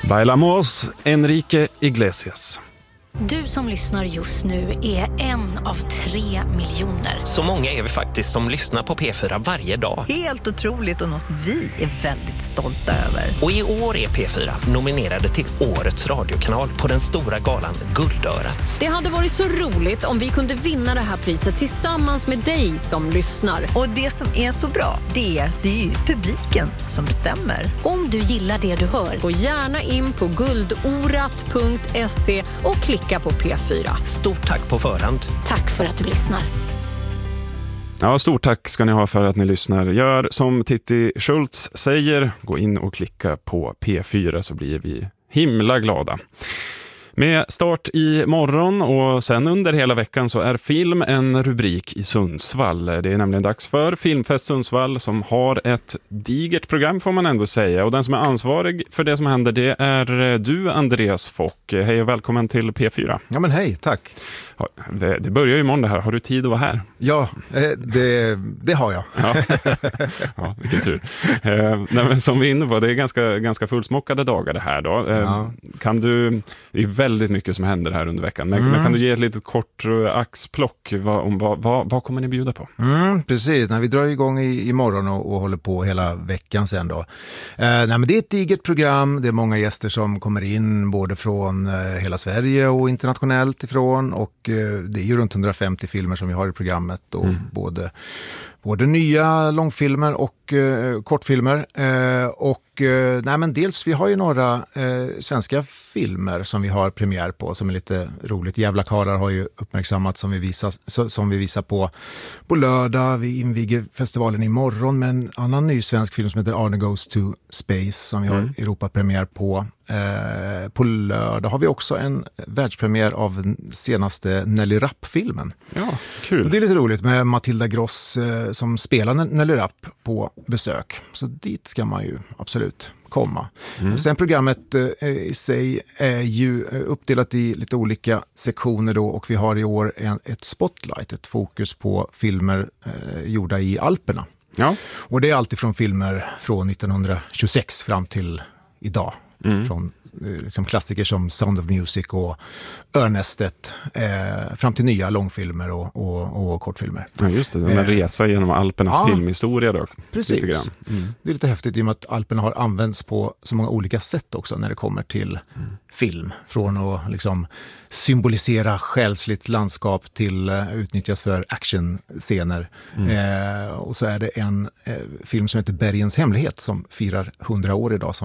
Bailamos, Enrique Iglesias. Du som lyssnar just nu är en av 3 miljoner. Så många är vi faktiskt som lyssnar på P4 varje dag. Helt otroligt och något vi är väldigt stolta över. Och i år är P4 nominerade till Årets radiokanal på den stora galan Guldörat. Det hade varit så roligt om vi kunde vinna det här priset tillsammans med dig som lyssnar. Och det som är så bra, det är ju publiken som bestämmer. Om du gillar det du hör, Gå gärna in på guldorat.se och klicka på P4. Stort tack på förhand. tack för att du lyssnar. Ja, stort tack ska ni ha för att ni lyssnar. Gör som Titti Schultz säger. Gå in och klicka på P4 så blir vi himla glada. Med start i morgon och sen under hela veckan så är film en rubrik i Sundsvall. Det är nämligen dags för Filmfest Sundsvall som har ett digert program får man ändå säga. Och den som är ansvarig för det som händer det är du Andreas Fock. Hej och välkommen till P4. Ja men hej, tack. Ja, det börjar ju imorgon det här. Har du tid att vara här? Ja, det har jag. Ja, ja vilken tur. Nej, men som vi är inne på, det är ganska fullsmockade dagar det här då. Ja. Det är väldigt mycket som händer här under veckan. Men kan du ge ett litet kort axplock vad kommer ni bjuda på? Precis, när vi drar igång imorgon och håller på hela veckan sen då. Nej, men det är ett digert program, det är många gäster som kommer in både från hela Sverige och internationellt ifrån och det är ju runt 150 filmer som vi har i programmet och både nya långfilmer och kortfilmer nej men dels vi har ju några svenska filmer som vi har premiär på som är lite roligt. Jävla karlar har ju uppmärksammat som vi visar på lördag. Vi inviger festivalen imorgon med en annan ny svensk film som heter Arne Goes to Space som vi har Europapremiär på. På lördag har vi också en världspremiär av den senaste Nelly Rapp-filmen. Ja, kul. Och det är lite roligt med Matilda Gross som spelar Nelly Rapp på besök. Så dit ska man ju absolut komma. Och sen programmet i sig är ju uppdelat i lite olika sektioner då och vi har i år ett spotlight, ett fokus på filmer gjorda i Alperna. Ja. Och det är alltid från filmer från 1926 fram till idag. Från liksom klassiker som Sound of Music och Örnästet fram till nya långfilmer och kortfilmer. Ja just det, en resa genom Alpernas filmhistoria då. Precis, lite grann. Det är lite häftigt i och med att Alperna har använts på så många olika sätt också när det kommer till film. Från att liksom symbolisera själsligt landskap till utnyttjas för actionscener. Och så är det en film som heter Bergens hemlighet som firar 100 år idag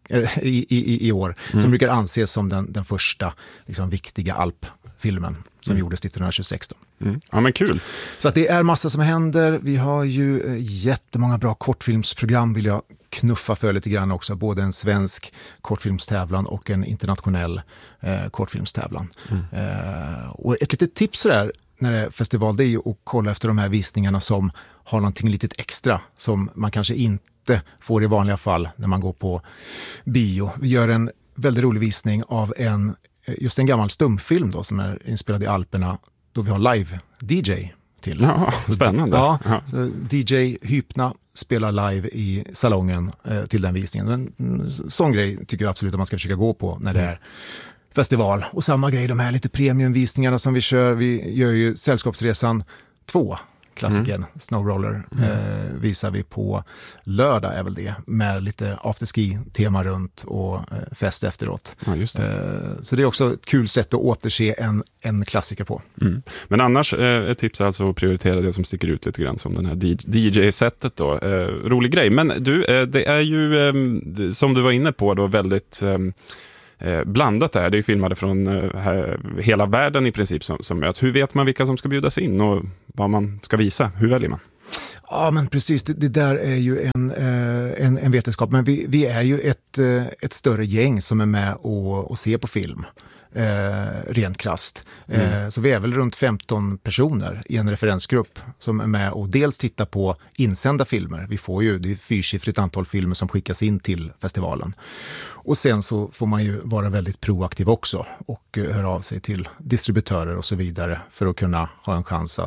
i år. Som brukar anses som den första liksom, viktiga alpfilmen som gjordes 1926 då. Ja men kul. Så att det är massa som händer. Vi har ju jättemånga bra kortfilmsprogram vill jag knuffa för lite grann också. Både en svensk kortfilmstävlan och en internationell kortfilmstävlan. Och ett litet tips där när det är festival det är ju att kolla efter de här visningarna som har någonting litet extra som man kanske inte får i vanliga fall när man går på bio. Vi gör en väldigt rolig visning av just en gammal stumfilm då som är inspelad i Alperna då vi har live-DJ till. Ja, spännande. Ja, så DJ Hypna spelar live i salongen till den visningen. En sån grej tycker jag absolut att man ska försöka gå på när det är festival. Och samma grej, de här lite premiumvisningarna som vi kör. Vi gör ju Sällskapsresan 2. Klassikern Snowroller visar vi på lördag är väl det med lite afterski-tema runt och fest efteråt. Ja, just det. Så det är också ett kul sätt att återse en klassiker på. Men annars ett tips är alltså att prioritera det som sticker ut lite grann som den här DJ-sättet då. Rolig grej. Men du, det är ju som du var inne på då väldigt blandat det här. Det är filmade från hela världen i princip som möts. Hur vet man vilka som ska bjudas in och vad man ska visa? Hur väljer man? Ja men precis, det där är ju en vetenskap. Men vi är ju ett större gäng som är med och ser på film. Rent krasst. Så vi är väl runt 15 personer i en referensgrupp som är med och dels tittar på insända filmer. Det är 4-siffrigt antal filmer som skickas in till festivalen. Och sen så får man ju vara väldigt proaktiv också och höra av sig till distributörer och så vidare för att kunna ha en chans att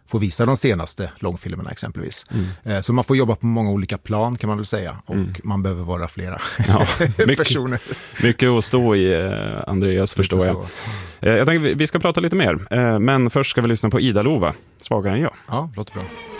få visa de senaste långfilmerna exempelvis. Så man får jobba på många olika plan kan man väl säga, och man behöver vara flera personer. Mycket att stå i, Andreas, förstår jag. Jag tänker vi ska prata lite mer, men först ska vi lyssna på Ida Lova, Svagare än jag. Ja, låter bra.